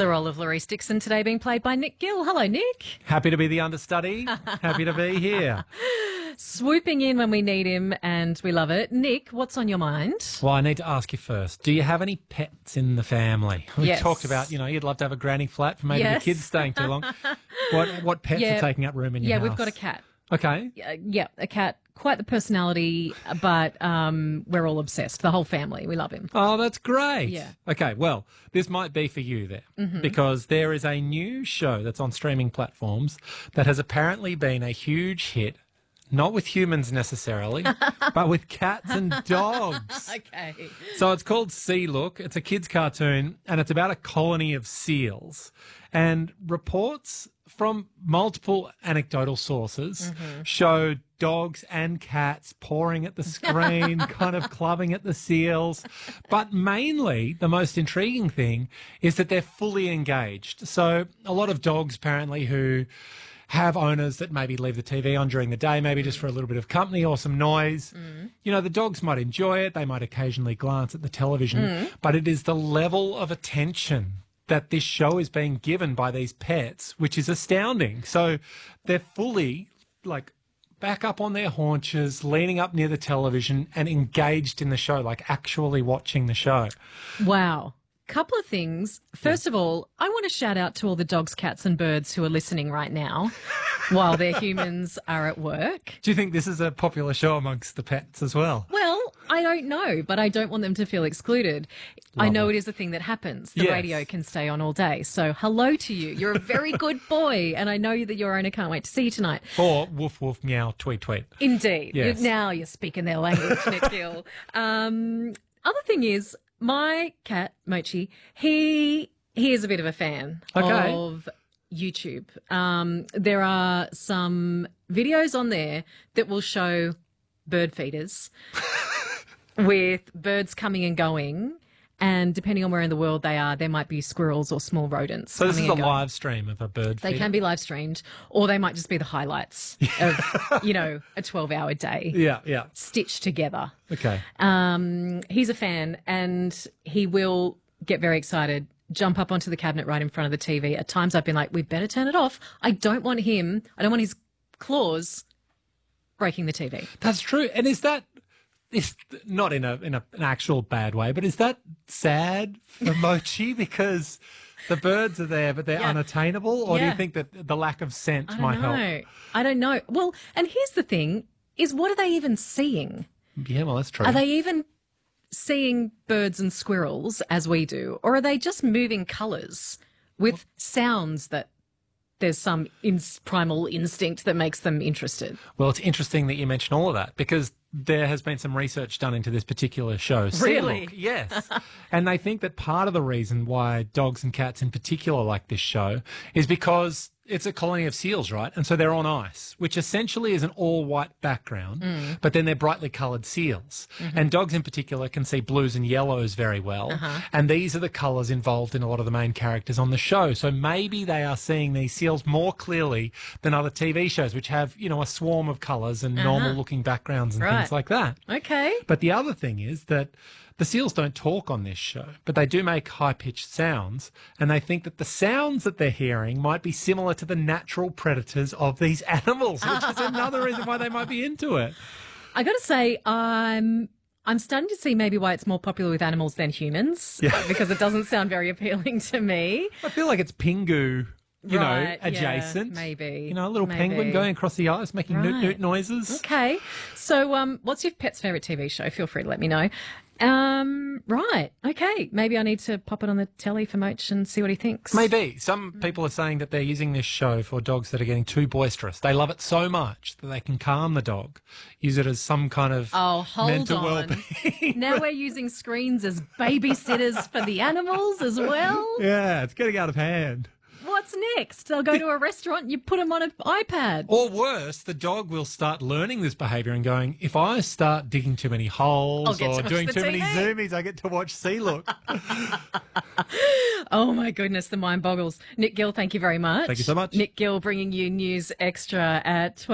The role of Laurie Dixon today being played by Nick Gill. Hello, Nick. Happy to be the understudy. Happy to be here. Swooping in when we need him, and we love it. Nick, what's on your mind? Well, I need to ask you first. Do you have any pets in the family? We Yes. talked about, you'd love to have a granny flat for maybe Yes. the kids staying too long. What pets Yeah. are taking up room in your Yeah, house? we've got a cat. Okay. Yeah, a cat. Quite the personality, but we're all obsessed. The whole family. We love him. Oh, that's great. Yeah. Okay, well, this might be for you there because there is a new show that's on streaming platforms that has apparently been a huge hit, not with humans necessarily, but with cats and dogs. Okay. So it's called Sea Look. It's a kids' cartoon, and it's about a colony of seals. And reports from multiple anecdotal sources show dogs and cats pawing at the screen, kind of clubbing at the seals. But mainly, the most intriguing thing is that they're fully engaged. So a lot of dogs, apparently, who have owners that maybe leave the TV on during the day, maybe just for a little bit of company or some noise. The dogs might enjoy it. They might occasionally glance at the television, but it is the level of attention that this show is being given by these pets, which is astounding. So they're fully back up on their haunches, leaning up near the television and engaged in the show, like actually watching the show. Wow. Couple of things. First of all, I want to shout out to all the dogs, cats and birds who are listening right now while their humans are at work. Do you think this is a popular show amongst the pets as well? Well, I don't know, but I don't want them to feel excluded. I know it is a thing that happens. The Yes. radio can stay on all day. So hello to you. You're a very good boy, and I know that your owner can't wait to see you tonight. Or woof, woof, meow, tweet, tweet. Indeed. Yes. Now you're speaking their language, Nick Gill. Other thing is, my cat, Mochi, he is a bit of a fan Okay. of YouTube. There are some videos on there that will show bird feeders with birds coming and going. And depending on where in the world they are, there might be squirrels or small rodents. So this is coming a and going. live stream of a bird They feeder. can be live streamed, or they might just be the highlights of, a 12-hour day Yeah. stitched together. Okay. He's a fan, and he will get very excited, jump up onto the cabinet right in front of the TV. At times I've been like, we better turn it off. I don't want his claws breaking the TV. That's true. And is not in an actual bad way, but is that sad for Mochi because the birds are there but they're Yeah. unattainable? Or do Yeah. you think that the lack of scent I might don't know. help? I don't know. Well, and here's the thing, is what are they even seeing? Yeah, well, that's true. Are they even seeing birds and squirrels as we do? Or are they just moving colours with sounds that there's some primal instinct that makes them interested? Well, it's interesting that you mention all of that because there has been some research done into this particular show. Really? Sea Look, yes. And they think that part of the reason why dogs and cats in particular like this show is because it's a colony of seals, right? And so they're on ice, which essentially is an all-white background, but then they're brightly coloured seals. And dogs in particular can see blues and yellows very well. And these are the colours involved in a lot of the main characters on the show. So maybe they are seeing these seals more clearly than other TV shows, which have, a swarm of colours and normal-looking backgrounds and things like that. Okay. But the other thing is that the seals don't talk on this show, but they do make high-pitched sounds, and they think that the sounds that they're hearing might be similar to the natural predators of these animals, which is another reason why they might be into it. I got to say, I'm starting to see maybe why it's more popular with animals than humans, because it doesn't sound very appealing to me. I feel like it's Pingu, Right, yeah, adjacent. maybe. A little penguin Maybe. going across the ice, making noot-noot noises. Okay. So what's your pet's favourite TV show? Feel free to let me know. Right. Okay. Maybe I need to pop it on the telly for Moch and see what he thinks. Maybe. Some people are saying that they're using this show for dogs that are getting too boisterous. They love it so much that they can calm the dog, use it as some kind of Oh, hold mental on. well-being. Now we're using screens as babysitters for the animals as well. Yeah, it's getting out of hand. What's next? They'll go to a restaurant and you put them on an iPad. Or worse, the dog will start learning this behaviour and going, if I start digging too many holes I'll get to or watch doing the too many TV. zoomies, I get to watch Sea Look. Oh, my goodness, the mind boggles. Nick Gill, thank you very much. Thank you so much. Nick Gill bringing you News Extra at